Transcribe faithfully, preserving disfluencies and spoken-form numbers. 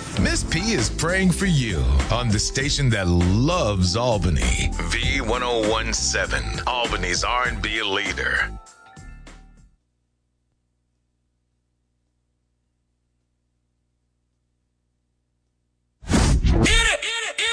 Miss P is praying for you on the station that loves Albany. V ten seventeen, Albany's R and B leader.